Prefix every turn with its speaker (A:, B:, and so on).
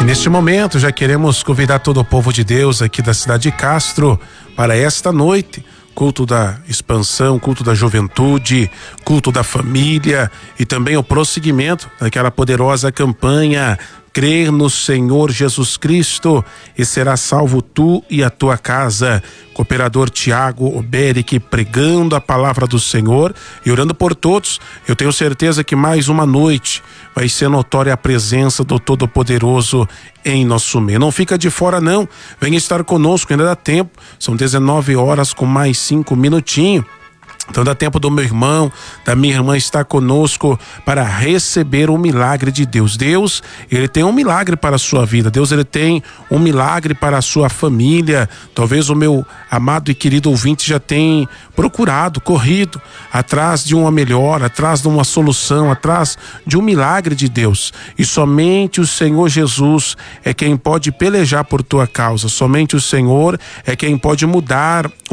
A: neste momento já queremos convidar todo o povo de Deus aqui da cidade de Castro para esta noite, culto da expansão, culto da juventude, culto da família e também o prosseguimento daquela poderosa campanha Crer no Senhor Jesus Cristo e será salvo tu e a tua casa. Cooperador Tiago Oberic pregando a palavra do Senhor e orando por todos. Eu tenho certeza que mais uma noite vai ser notória a presença do Todo-Poderoso em nosso meio. Não fica de fora não, venha estar conosco, ainda dá tempo. São 19 horas com mais 5 minutinhos. Então dá tempo do meu irmão, da minha irmã estar conosco para receber o milagre de Deus. Deus, ele tem um milagre para a sua vida. Deus, ele tem um milagre para a sua família. Talvez o meu amado e querido ouvinte já tenha procurado, corrido atrás de uma melhora, atrás de uma solução, atrás de um milagre de Deus. E somente o Senhor Jesus é quem pode pelejar por tua causa. Somente o Senhor é quem pode mudar